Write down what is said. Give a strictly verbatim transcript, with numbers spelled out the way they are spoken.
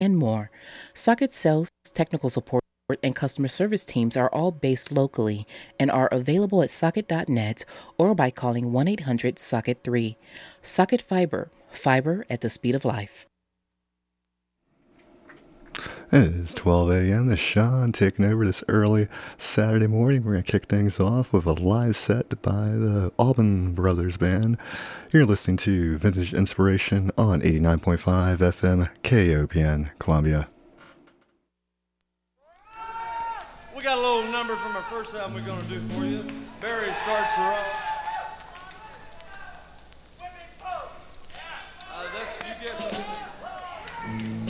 and more. Socket sales, technical support, and customer service teams are all based locally and are available at socket dot net or by calling one eight hundred socket three. Socket Fiber, fiber at the speed of life. It is twelve a.m. This is Sean taking over this early Saturday morning. We're going to kick things off with a live set by the Alban Brothers Band. You're listening to Vintage Inspiration on eighty-nine point five F M K O P N, Columbia. We got a little number from our first album we're going to do for you. Barry starts her off.